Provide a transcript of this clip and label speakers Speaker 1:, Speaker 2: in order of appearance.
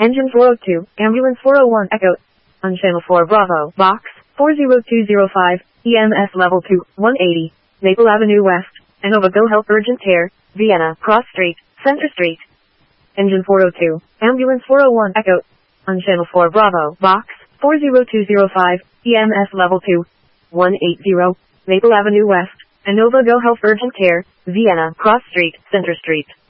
Speaker 1: Engine 402, Ambulance 401 Echo. On Channel 4 Bravo, Box 40205, EMS Level 2, 180, Maple Avenue West, Inova Go Help Urgent Care, Vienna, Cross Street, Center Street. Engine 402, Ambulance 401 Echo. On Channel 4 Bravo, Box 40205, EMS Level 2, 180, Maple Avenue West, Inova Go Health Urgent Care, Vienna, Cross Street, Center Street.